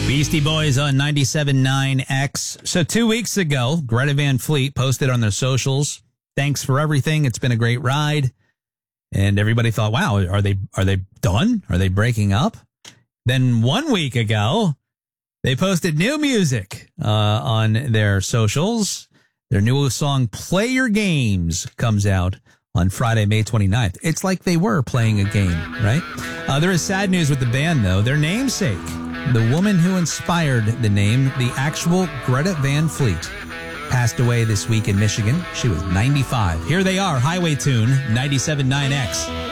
Beastie Boys on 97.9 X. So 2 weeks ago, Greta Van Fleet posted on their socials, "Thanks for everything. It's been a great ride." And everybody thought, wow, are they done? Are they breaking up? Then 1 week ago, they posted new music on their socials. Their new song, Play Your Games, comes out on Friday, May 29th. It's like they were playing a game, right? There is sad news with the band, though. Their namesake, the woman who inspired the name, the actual Greta Van Fleet, passed away this week in Michigan. She was 95. Here they are, Highway Tune, 97.9 X.